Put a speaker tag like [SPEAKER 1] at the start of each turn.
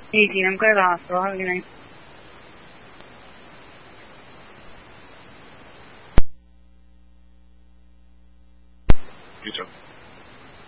[SPEAKER 1] Easy, I'm going to the hospital. Have a good night.
[SPEAKER 2] You too.